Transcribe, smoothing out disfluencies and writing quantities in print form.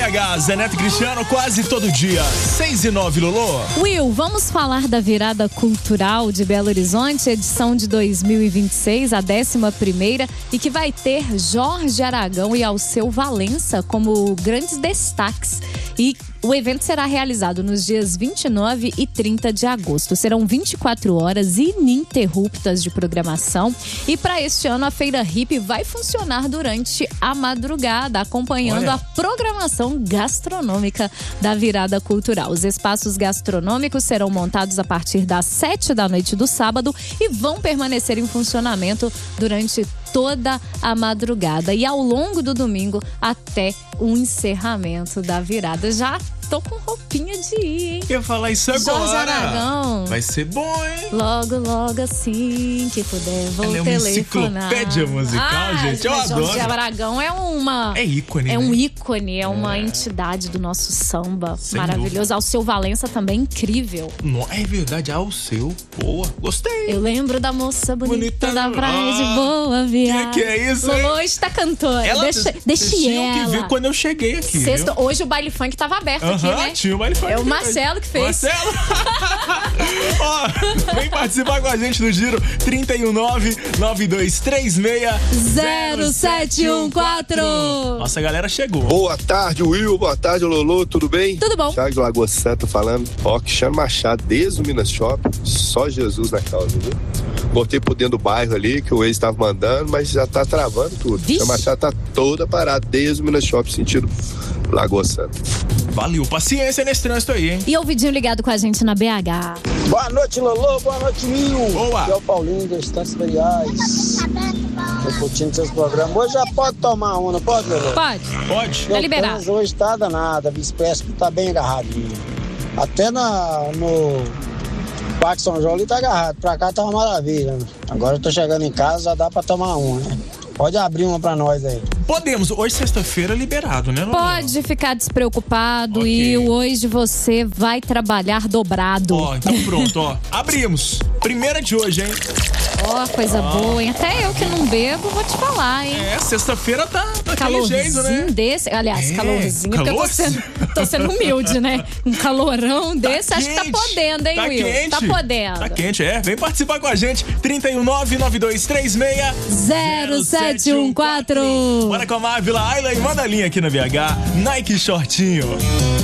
BH, Zé Neto e Cristiano, quase todo dia. 6 e 9, Lolo. Will, vamos falar da virada cultural de Belo Horizonte, edição de 2026, a 11ª, e que vai ter Jorge Aragão e Alceu Valença como grandes destaques. E o evento será realizado nos dias 29 e 30 de agosto. Serão 24 horas ininterruptas de programação. E para este ano, a Feira Hippie vai funcionar durante a madrugada, acompanhando a programação gastronômica da virada cultural. Os espaços gastronômicos serão montados a partir das 7 da noite do sábado e vão permanecer em funcionamento durante toda a madrugada e ao longo do domingo até o encerramento da virada. Já tô com roupinha de ir, hein? Eu ia falar isso agora. Jorge Aragão. Vai ser bom, hein? Logo assim que puder, vou Ela é uma telefonar. enciclopédia musical, gente. Eu adoro. Jorge Aragão é ícone, É né? um ícone, é uma entidade do nosso samba. Sem maravilhoso. dúvida. Alceu Valença também incrível. É verdade, Alceu. Boa, gostei. Eu lembro da moça bonita da praia de Ah, Boa Viagem. que é isso, hein? Lolo está cantora. Deixa tinham que ela. ver quando eu cheguei aqui, Sexta, viu? hoje o baile funk tava aberto aqui, né? Tinha o baile funk. É o Marcelo que fez. Marcelo! Ó, vem participar com a gente no Giro 319-9236-0714. Nossa, a galera chegou. Boa tarde, Will. Boa tarde, Lolo. Tudo bem? Tudo bom. Thiago de Lagoa Santa falando. Ó, Cristiano Machado, desde o Minas Shop. Só Jesus na causa, viu? Botei por dentro do bairro ali, que o ex estava mandando, mas já tá travando tudo. Cristiano Machado tá toda parada desde o Minas Shop, sentido Lagoa Santa. Valeu, paciência nesse trânsito aí, hein? E o Vidinho ligado com a gente na BH. Boa noite, Lolo. Boa noite, Will. Boa. Aqui é o Paulinho das Estantes Feriais. Tô curtindo seus programas. Hoje já pode tomar uma, não pode, Lolo? Pode. Pode. Tá liberado. Trânsito hoje tá danado. A Vice-Pesca tá bem agarradinho. Até no Parque São João ali tá agarrado. Pra cá tá uma maravilha. Agora eu tô chegando em casa, já dá pra tomar uma, né? Pode abrir uma pra nós aí. Podemos. Hoje, sexta-feira, liberado, né, Lolo? Pode ficar despreocupado Ok. e hoje você vai trabalhar dobrado. Ó, então pronto, ó. Abrimos. Primeira de hoje, hein? Ó, coisa boa, hein? Até eu que não bebo, vou te falar, hein? É, sexta-feira tá daquele Calorzinho jeito, né? desse. Aliás, É, calorzinho, porque eu tô sendo humilde, né? Um calorão desse, acho que tá quente. podendo, hein, Tá Will? quente. Tá podendo. Tá quente, é. Vem participar com a gente. 319-9236-0714. Bora com a Marvila Ayla e manda a linha aqui na BH. Nike Shortinho.